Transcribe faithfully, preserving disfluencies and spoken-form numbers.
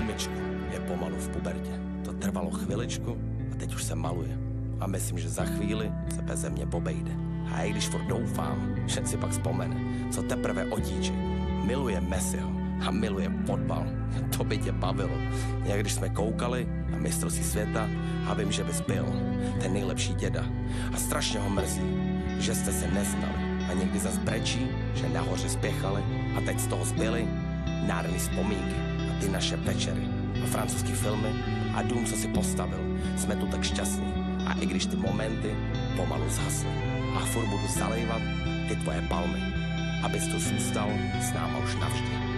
Emičku je pomalu v pubertě. To trvalo chviličku a teď už se maluje. A myslím, že za chvíli se beze mě obejde. A i když furt doufám, že si pak vzpomene, co teprve otíček. Miluje Messiho a miluje fotbal. To by tě bavilo. Jak když jsme koukali na mistrovství světa a vím, že bys byl ten nejlepší děda. A strašně ho mrzí, že jste se neznali. A někdy zas brečí, že nahoře spěchali. A teď z toho zbyly nádherný vzpomínky a ty naše večery a francouzský filmy a dům, co si postavil. Jsme tu tak šťastní a i když ty momenty pomalu zhasly. A furt budu zalejvat ty tvoje palmy, abys tu zůstal s náma už navždy.